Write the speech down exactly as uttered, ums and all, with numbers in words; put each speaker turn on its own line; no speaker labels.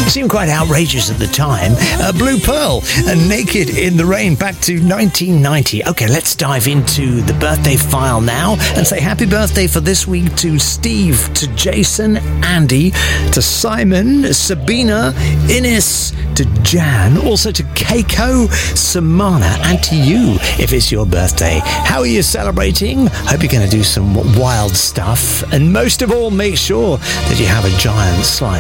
Seemed quite outrageous at the time. Uh, Blue Pearl and Naked in the Rain, back to nineteen ninety. Okay, let's dive into the birthday file now and say happy birthday for this week to Steve, to Jason, Andy, to Simon, Sabina, Ines, to Jan, also to Keiko, Samana, and to you if it's your birthday. How are you celebrating? Hope you're going to do some wild stuff. And most of all, make sure that you have a giant slice